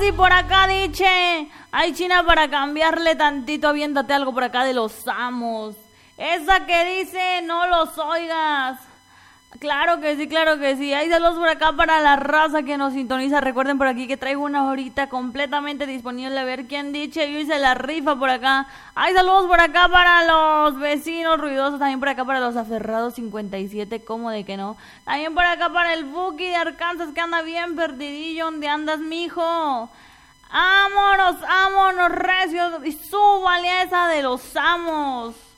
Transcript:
y por acá dice, ay China, para cambiarle tantito, aviéntate algo por acá de los amos. Esa que dice, no los oigas. Claro que sí. Hay saludos por acá para la raza que nos sintoniza. Recuerden por aquí que traigo una horita completamente disponible. A ver quién dice, yo hice la rifa por acá. Hay saludos por acá para los vecinos ruidosos. También por acá para los aferrados 57, ¿cómo de que no? También por acá para el Buki de Arkansas que anda bien perdidillo. ¿Dónde andas, mijo? Vámonos, recio. Y súbale a esa de los amos.